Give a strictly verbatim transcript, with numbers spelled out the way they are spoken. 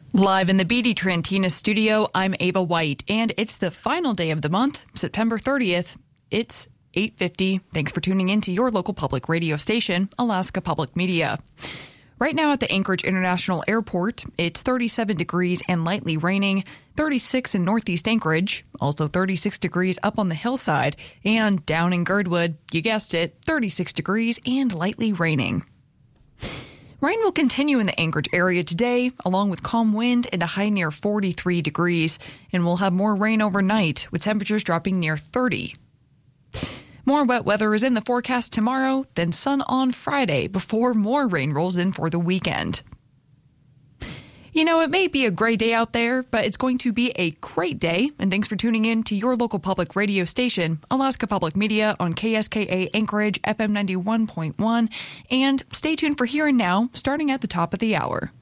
Live in the B D Trantina studio, I'm Ava White, and it's the final day of the month, September thirtieth. It's eight fifty. Thanks for tuning in to your local public radio station, Alaska Public Media. Right now at the Anchorage International Airport, it's thirty-seven degrees and lightly raining, thirty-six in northeast Anchorage, also thirty-six degrees up on the hillside, and down in Girdwood, you guessed it, thirty-six degrees and lightly raining. Rain will continue in the Anchorage area today, along with calm wind and a high near forty-three degrees, and we'll have more rain overnight, with temperatures dropping near thirty. More wet weather is in the forecast tomorrow, then sun on Friday before more rain rolls in for the weekend. You know, it may be a gray day out there, but it's going to be a great day, and thanks for tuning in to your local public radio station, Alaska Public Media on K S K A Anchorage F M ninety-one point one, and stay tuned for Here and Now, starting at the top of the hour.